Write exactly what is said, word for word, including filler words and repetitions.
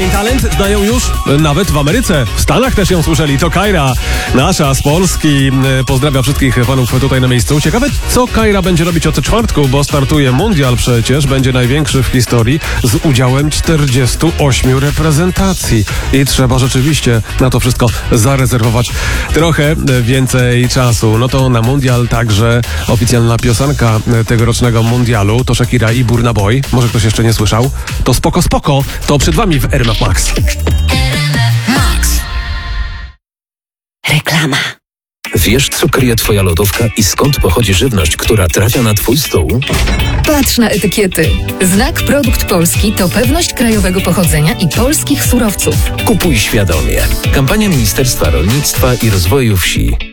jej talent znają już nawet w Ameryce. W Stanach też ją słyszeli. To Kyra, nasza z Polski. Pozdrawiam wszystkich fanów tutaj na miejscu. Ciekawe, co Kyra będzie robić od czwartku, bo startuje mundial przecież. Będzie największy w historii z udziałem czterdziestu ośmiu reprezentacji. I trzeba rzeczywiście na to wszystko zarezerwować trochę więcej czasu. No to na mundial także oficjalna piosenka tegorocznego mundialu to Shakira i Burna Boy. Może ktoś jeszcze nie słyszał? To spoko, spoko. To przed wami w R M F Max. Max. Reklama. Wiesz, co kryje twoja lodówka i skąd pochodzi żywność, która trafia na twój stół? Patrz na etykiety. Znak Produkt Polski to pewność krajowego pochodzenia i polskich surowców. Kupuj świadomie. Kampania Ministerstwa Rolnictwa i Rozwoju Wsi.